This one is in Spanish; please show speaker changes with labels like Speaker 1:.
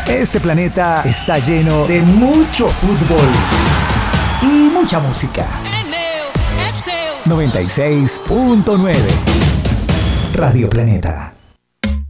Speaker 1: Este planeta está lleno de mucho fútbol y mucha música. 96.9 Radio Planeta.